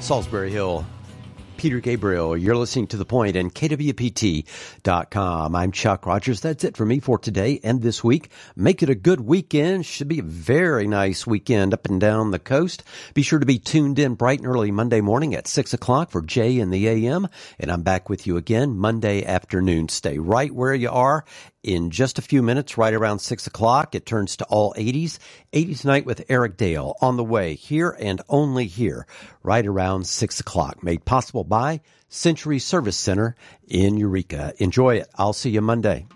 Salisbury Hill. Peter Gabriel, you're listening to The Point and KWPT.com. I'm Chuck Rogers. That's it for me for today and this week. Make it a good weekend. Should be a very nice weekend up and down the coast. Be sure to be tuned in bright and early Monday morning at 6 o'clock for Jay in the AM. And I'm back with you again Monday afternoon. Stay right where you are. In just a few minutes, right around 6 o'clock, it turns to all 80s. 80s Night with Eric Dale on the way here and only here, right around 6 o'clock. Made possible by Century Service Center in Eureka. Enjoy it. I'll see you Monday.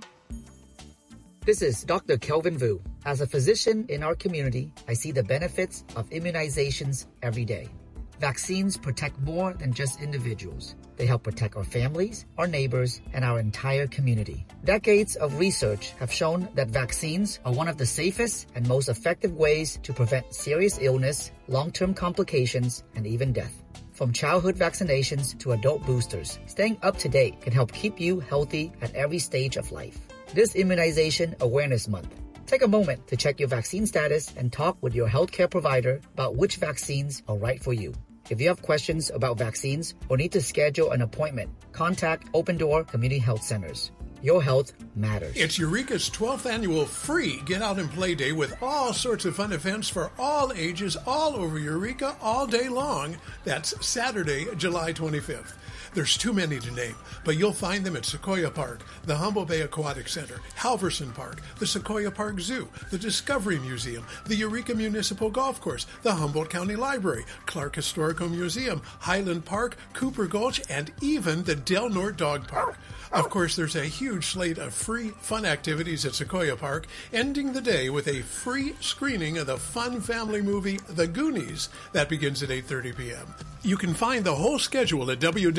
This is Dr. Kelvin Vu. As a physician in our community, I see the benefits of immunizations every day. Vaccines protect more than just individuals. They help protect our families, our neighbors, and our entire community. Decades of research have shown that vaccines are one of the safest and most effective ways to prevent serious illness, long-term complications, and even death. From childhood vaccinations to adult boosters, staying up to date can help keep you healthy at every stage of life. This Immunization Awareness Month, take a moment to check your vaccine status and talk with your healthcare provider about which vaccines are right for you. If you have questions about vaccines or need to schedule an appointment, contact Open Door Community Health Centers. Your health matters. It's Eureka's 12th annual free Get Out and Play Day with all sorts of fun events for all ages all over Eureka all day long. That's Saturday, July 25th. There's too many to name, but you'll find them at Sequoia Park, the Humboldt Bay Aquatic Center, Halverson Park, the Sequoia Park Zoo, the Discovery Museum, the Eureka Municipal Golf Course, the Humboldt County Library, Clark Historical Museum, Highland Park, Cooper Gulch, and even the Del Norte Dog Park. Of course, there's a huge slate of free, fun activities at Sequoia Park, ending the day with a free screening of the fun family movie The Goonies. That begins at 8:30 p.m. You can find the whole schedule at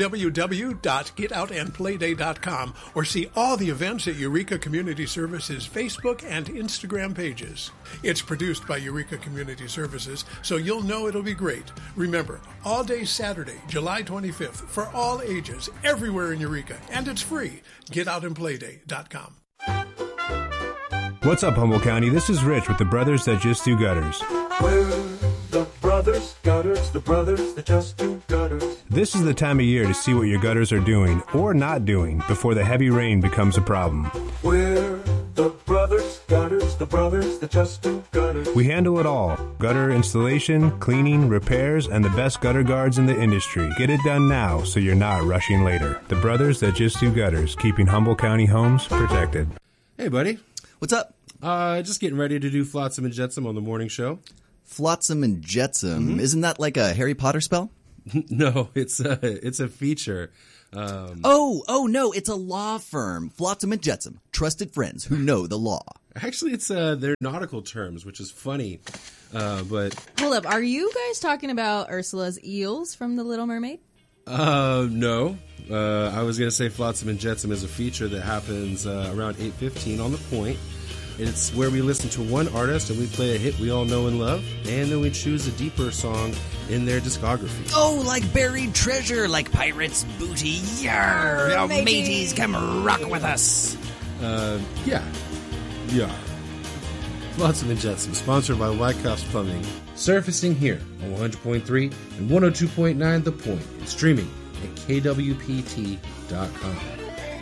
www.getoutandplayday.com or see all the events at Eureka Community Services Facebook and Instagram pages. It's produced by Eureka Community Services, so you'll know it'll be great. Remember, all day Saturday, July 25th, for all ages, everywhere in Eureka, and it's free. GetOutandPlayday.com. What's up, Humboldt County? This is Rich with the Brothers That Just Do Gutters. We're the brothers that just do gutters. This is the time of year to see what your gutters are doing or not doing before the heavy rain becomes a problem. We're the brothers that just do gutters. We handle it all. Gutter installation, cleaning, repairs, and the best gutter guards in the industry. Get it done now so you're not rushing later. The Brothers That Just Do Gutters, keeping Humboldt County homes protected. Hey, buddy. What's up? Just getting ready to do Flotsam and Jetsam on the morning show. Flotsam and Jetsam. Mm-hmm. Isn't that like a Harry Potter spell? No, it's a feature. Oh no, it's a law firm. Flotsam and Jetsam, trusted friends who know the law. Actually, it's their nautical terms, which is funny. But hold up, are you guys talking about Ursula's eels from The Little Mermaid? No. I was gonna say Flotsam and Jetsam is a feature that happens around 8:15 on the Point. It's where we listen to one artist and we play a hit we all know and love, and then we choose a deeper song in their discography. Oh, like buried treasure, like pirates' booty. Yarr! Oh, mateys, come rock with us. Yeah. Flotsam and Jetsam, sponsored by Wyckoff's Plumbing. Surfacing here on 100.3 and 102.9 The Point, and streaming at KWPT.com.